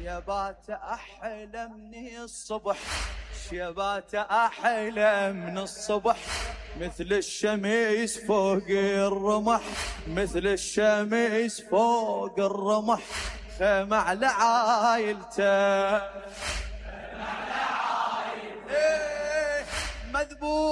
شيبات أحلى من الصبح، شيبات أحلى من الصبح، مثل الشمس فوق الرمح، مثل الشمس فوق الرمح، خيمة على عايلته، مذبوح